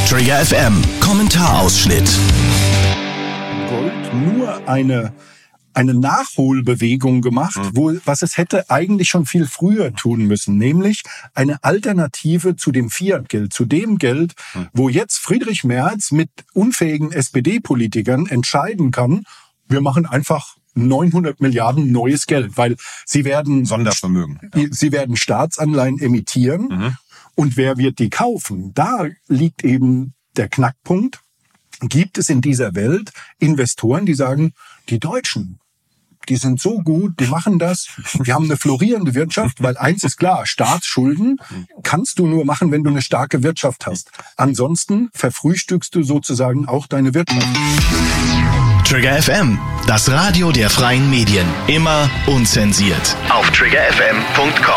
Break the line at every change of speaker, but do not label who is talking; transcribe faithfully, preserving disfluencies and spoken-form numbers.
Trigger F M, Kommentarausschnitt.
Gold nur eine, eine Nachholbewegung gemacht, mhm. wo, was es hätte eigentlich schon viel früher tun müssen, nämlich eine Alternative zu dem Fiat-Geld, zu dem Geld, mhm. wo jetzt Friedrich Merz mit unfähigen S P D-Politikern entscheiden kann, wir machen einfach neunhundert Milliarden neues Geld, weil sie werden
Sondervermögen. Ja.
Sie werden Staatsanleihen emittieren.
Mhm.
Und wer wird die kaufen? Da liegt eben der Knackpunkt. Gibt es in dieser Welt Investoren, die sagen, die Deutschen, die sind so gut, die machen das, die haben eine florierende Wirtschaft, weil eins ist klar, Staatsschulden kannst du nur machen, wenn du eine starke Wirtschaft hast. Ansonsten verfrühstückst du sozusagen auch deine Wirtschaft.
Trigger F M, das Radio der freien Medien. Immer unzensiert. Auf trigger f m punkt com.